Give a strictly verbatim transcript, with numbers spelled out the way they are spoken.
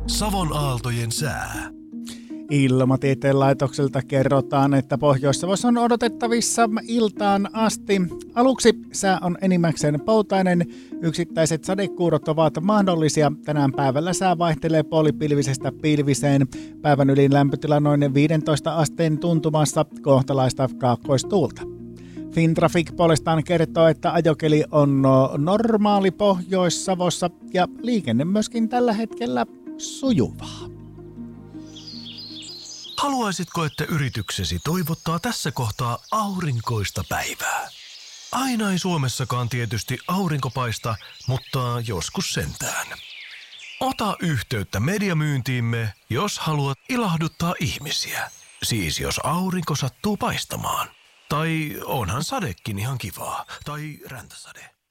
Savon aaltojen sää. Ilmatieteen laitokselta kerrotaan, että Pohjois-Savossa on odotettavissa iltaan asti. Aluksi sää on enimmäkseen poutainen. Yksittäiset sadekuurot ovat mahdollisia. Tänään päivällä sää vaihtelee puolipilvisestä pilviseen. Päivän ylin lämpötila noin viisitoista asteen tuntumassa, kohtalaista kaakkoistuulta. Fintraffic puolestaan kertoo, että ajokeli on normaali Pohjois-Savossa ja liikenne myöskin tällä hetkellä sujuvaa. Haluaisitko, että yrityksesi toivottaa tässä kohtaa aurinkoista päivää? Aina ei Suomessakaan tietysti aurinko paista, mutta joskus sentään. Ota yhteyttä mediamyyntiimme, jos haluat ilahduttaa ihmisiä. Siis jos aurinko sattuu paistamaan. Tai onhan sadekin ihan kivaa. Tai räntäsade.